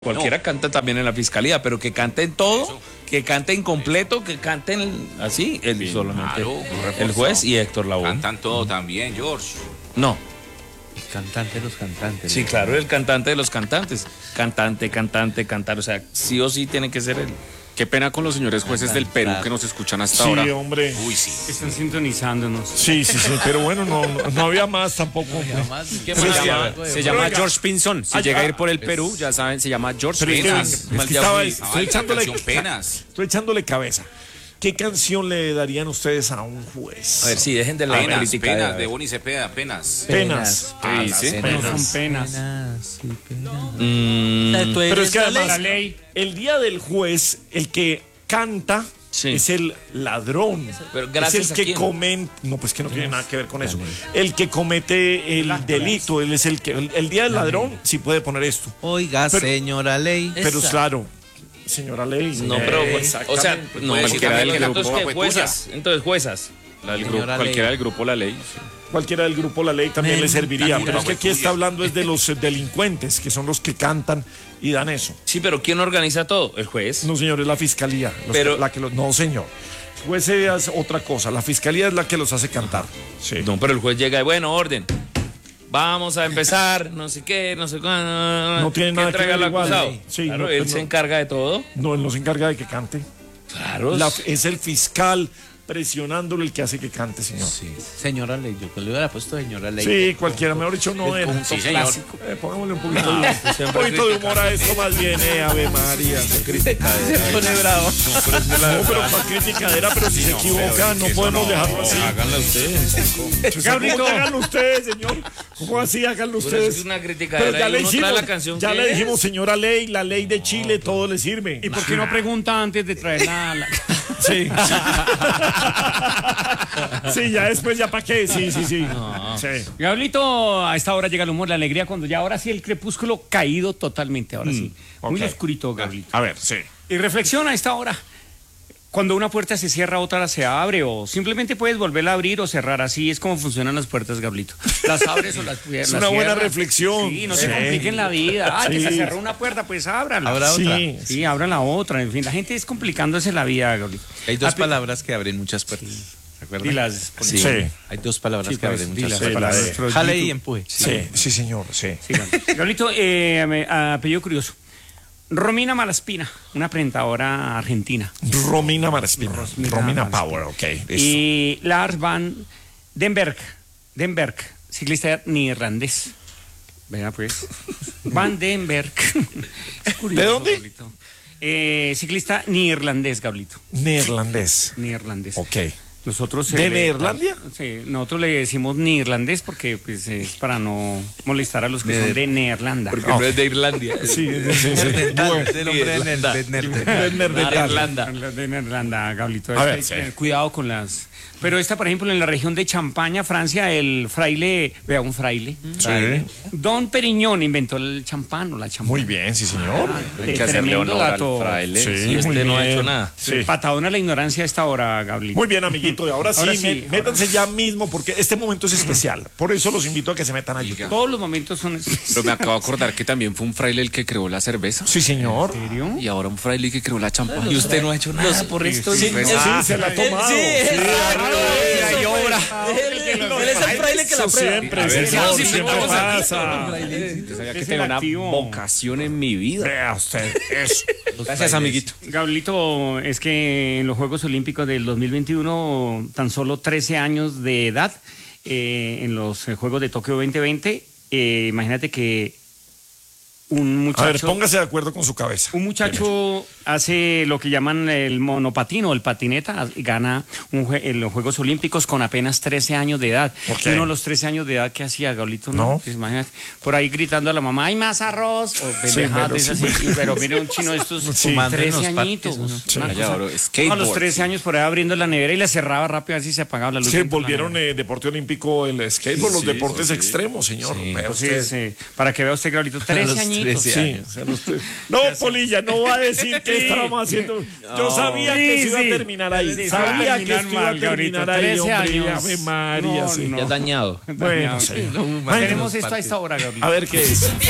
Cualquiera canta también en la fiscalía, pero que canten todo, eso. Que canten completo, que canten así, él solamente. Claro, el juez y Héctor Lavoe. Cantan todo también, George. No. El cantante de los cantantes. Sí, claro, el cantante de los cantantes. Cantante, cantar, o sea, sí o sí tiene que ser él. Qué pena con los señores jueces del Perú que nos escuchan hasta ahora. Sí, hombre. Uy, sí. Están sintonizándonos. Sí, pero bueno, no había más tampoco. Se llama George Pinson. Si llega a ir por el Perú, ya saben, se llama George Pinson. Estoy echándole cabeza. ¿Qué canción le darían ustedes a un juez? A ver, sí, dejen de la crítica. Penas, de Bonnie Cepeda, penas. Penas. No son penas. Pero es que además, el día del juez, el que canta es el ladrón. Pero gracias es el que comete. No, pues que no tiene nada que ver con eso. El que comete el delito, él es el que. El día del ladrón sí puede poner esto. Oiga, señora Ley. Pero claro. Señora Ley. No, pero o sea, no, cualquiera del grupo. Juezas. Entonces, juezas. Cualquiera del grupo La Ley. Sí. Cualquiera del grupo La Ley también le serviría. Pero es que aquí está hablando es de los delincuentes, que son los que cantan y dan eso. Sí, pero ¿quién organiza todo? ¿El juez? No, señor, es la fiscalía. No, señor. El juez es otra cosa. La fiscalía es la que los hace cantar. Sí. No, pero el juez llega y bueno, orden. Vamos a empezar, no sé qué, no sé cuándo. No tiene nada que ver igual. Sí, claro, él se encarga de todo. No, él no se encarga de que cante. Claro. Es el fiscal presionándole el que hace que cante, señor. Sí. Señora Ley, yo le hubiera puesto señora Ley. Sí, cualquiera, mejor dicho, no era. Sí, señor. Pongámosle un poquito de humor a esto más bien, Ave María. Se pone bravo. No, pero para criticadera, pero si se equivoca, no podemos dejarlo así. Háganlo ustedes. Gabrielito, háganlo ustedes, señor. ¿Cómo así? Háganlo ustedes. Es una criticadera. Pero ya le dijimos, es. Señora Ley, la ley de Chile, todo le sirve. ¿Y por qué no pregunta antes de traer la... Sí. Sí, ya después, ¿ya para qué? Sí. No. Sí. Gabrielito, a esta hora llega el humor, la alegría, cuando ya ahora sí el crepúsculo caído totalmente, ahora sí. Muy oscurito, Gabrielito. A ver, sí. Y reflexiona a esta hora. Cuando una puerta se cierra, otra se abre, o simplemente puedes volverla a abrir o cerrar. Así es como funcionan las puertas, Gablito. Las abres o las cierras. Es una buena reflexión. Sí, no se compliquen la vida. Que se cerró una puerta, pues ábrala. ¿Habrá otra? Sí, abran la otra. En fin, la gente es complicándose la vida, Gablito. Hay dos palabras que abren muchas puertas. ¿Se acuerdan? Sí. Hay dos palabras que abren muchas puertas. Jale y empuje. Sí, señor, sí. Gablito, apellido curioso. Romina Malaspina, una presentadora argentina. Romina Power, ok. Y Lars van Denberg, ciclista neerlandés. Vea pues. Van Denberg. ¿De dónde? Ciclista neerlandés, Gablito. Neerlandés. Ok. Nosotros ¿De Neerlandia? Sí, nosotros le decimos neerlandés porque pues, es para no molestar a los que son de Neerlanda. Porque no es de Irlandia. Sí. Del hombre de Neerlanda, Gablito. A ver, cuidado con las... Pero esta, por ejemplo, en la región de Champaña, Francia, el fraile, un fraile. Don Periñón inventó el champán o la champán. Muy bien, sí, señor. Hay que hacerle honor al fraile. Sí, este no ha hecho nada. Sí. Patadón a la ignorancia a esta hora, Gablito. Muy bien, amiguito. Y ahora sí, métanse ya mismo porque este momento es especial. Por eso los invito a que se metan allí. Todos los momentos son... Pero me acabo de acordar que también fue un fraile el que creó la cerveza. Sí, señor. ¿En serio? Y ahora un fraile que creó la champán. Y usted no ha hecho nada por esto. Sí, se la ha tomado. Y obra. Él es el fraile que la prueba. Siempre pasa. Yo sabía que tenía una vocación en mi vida. Vea usted eso. Gracias, amiguito. Gablito, es que en los Juegos Olímpicos del 2021, tan solo 13 años de edad, en los Juegos de Tokio 2020, imagínate que un muchacho... A ver, póngase de acuerdo con su cabeza. Un muchacho hace lo que llaman el monopatino, el patineta, gana en los Juegos Olímpicos con apenas 13 años de edad. ¿Por qué? Uno de los 13 años de edad que hacía, Gablito, ¿no? Pues, imagínate, por ahí gritando a la mamá, ¡hay más arroz! O pero mire un chino de estos 13 añitos. A los 13 años por ahí abriendo la nevera y la cerraba rápido a ver si se apagaba la luz. Sí, volvieron deporte olímpico el skateboard, los deportes extremos, señor. Para que vea usted, Gablito, 13 añitos. No, Polilla, no va a decir que estábamos haciendo. Yo sabía que se iba a terminar ahí. Sabía que esto iba a terminar ahí, hombre. Ave María. Ya dañado. Bueno, tenemos esto a esta hora, Gabriel. A ver qué es.